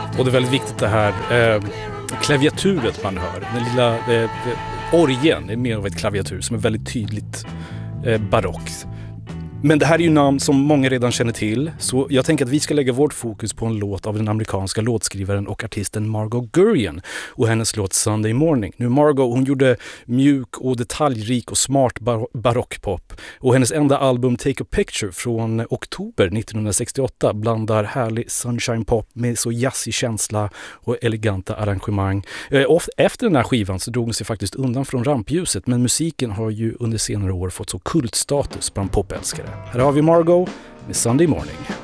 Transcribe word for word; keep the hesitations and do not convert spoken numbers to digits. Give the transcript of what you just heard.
Och det är väldigt viktigt det här eh, klaviaturet man hör. Den lilla eh, orgeln är mer av ett klaviatur som är väldigt tydligt eh, barockt. Men det här är ju namn som många redan känner till, så jag tänker att vi ska lägga vårt fokus på en låt av den amerikanska låtskrivaren och artisten Margot Guryan och hennes låt Sunday Morning. Nu Margot, hon gjorde mjuk och detaljrik och smart bar- barockpop, och hennes enda album Take a Picture från oktober nittonhundrasextioåtta blandar härlig sunshine pop med så jazzig känsla och eleganta arrangemang. Efter den här skivan så drog hon sig faktiskt undan från rampljuset, men musiken har ju under senare år fått så kultstatus bland popälskare. Här har vi Margot med Sunday Morning.